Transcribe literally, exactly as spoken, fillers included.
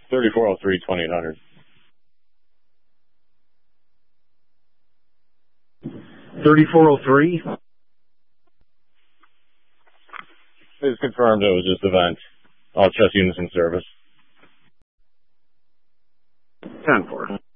thirty-four oh three, twenty-eight hundred. thirty-four oh three? It's confirmed it was just event. All chest units in service. ten four.